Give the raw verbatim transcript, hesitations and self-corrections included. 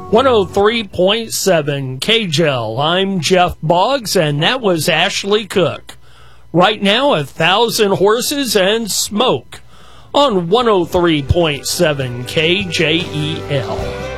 one oh three point seven K J E L. I'm Jeff Boggs, and that was Ashley Cook. Right now, A Thousand Horses and Smoke on one oh three point seven K J E L.